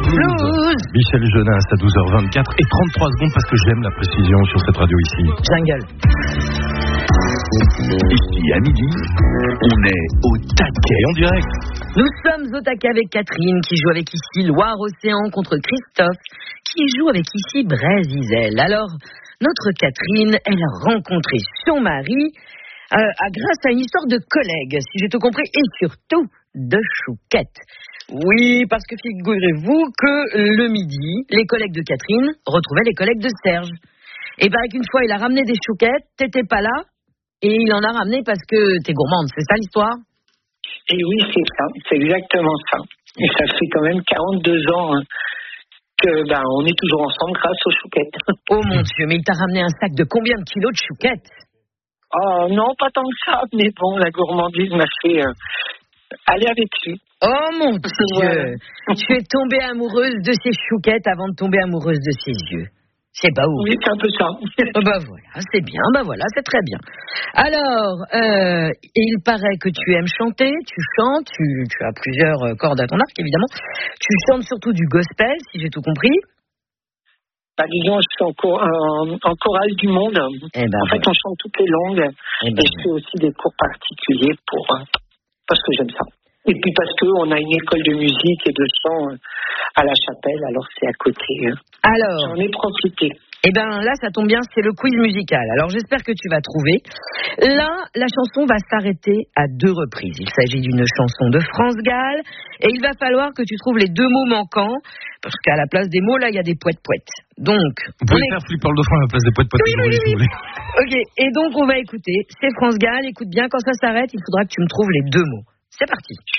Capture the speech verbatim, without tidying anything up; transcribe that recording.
Blues. Michel Jonas à douze heures vingt-quatre et trente-trois secondes parce que j'aime la précision sur cette radio ici. Jungle. Ici à midi, on est au taquet. Et en direct. Nous sommes au taquet avec Catherine qui joue avec ici Loire-Océan contre Christophe qui joue avec ici Brésil. Alors, notre Catherine, elle a rencontré son mari euh, à, grâce à une histoire de collègues, si j'ai tout compris, et surtout de chouquettes. Oui, parce que figurez-vous que le midi, les collègues de Catherine retrouvaient les collègues de Serge. Et bien qu'une fois, il a ramené des chouquettes, t'étais pas là, et il en a ramené parce que t'es gourmande, c'est ça l'histoire? Et oui, c'est ça, c'est exactement ça. Et ça fait quand même quarante-deux ans hein, que ben on est toujours ensemble grâce aux chouquettes. Oh mon Dieu, mais il t'a ramené un sac de combien de kilos de chouquettes? Oh non, pas tant que ça, mais bon, la gourmandise m'a fait euh, aller avec lui. Oh mon Dieu, Voilà. Tu es tombée amoureuse de ces chouquettes avant de tomber amoureuse de ses yeux. C'est pas ouf. Oui, c'est un peu ça. Oh bah voilà, c'est bien, bah voilà, c'est très bien. Alors, euh, il paraît que tu aimes chanter, tu chantes, tu, tu as plusieurs euh, cordes à ton arc évidemment. Tu chantes surtout du gospel, si j'ai tout compris. Bah, disons, je suis en, chor- en, en chorale du monde. Eh ben en fait, voilà. on chante toutes les langues. Eh ben et je fais aussi des cours particuliers pour euh, parce que j'aime ça. Et puis parce qu'on a une école de musique et de chant euh, à la chapelle, alors c'est à côté. euh. Alors, J'en ai profité. eh ben là, ça tombe bien, c'est le quiz musical. Alors j'espère que tu vas trouver. Là, la chanson va s'arrêter à deux reprises. Il s'agit d'une chanson de France Gall et il va falloir que tu trouves les deux mots manquants parce qu'à la place des mots, là, il y a des poètes-poètes. Donc, Vous pouvez on est... faire Flipper le dauphin à la place des poètes poètes Oui, oui, si oui. vous voulez. Ok, et donc on va écouter. C'est France Gall, écoute bien, quand ça s'arrête, il faudra que tu me trouves les deux mots. C'est parti.